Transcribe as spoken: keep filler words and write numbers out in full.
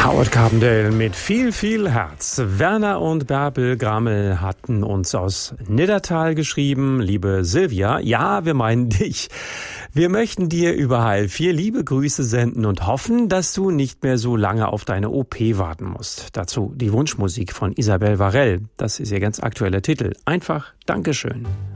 Howard Carpendale mit viel, viel Herz. Werner und Bärbel Grammel hatten uns aus Niddertal geschrieben. Liebe Silvia, ja, wir meinen dich. Wir möchten dir überall vier liebe Grüße senden und hoffen, dass du nicht mehr so lange auf deine O P warten musst. Dazu die Wunschmusik von Isabel Varell. Das ist ihr ganz aktueller Titel. Einfach Dankeschön.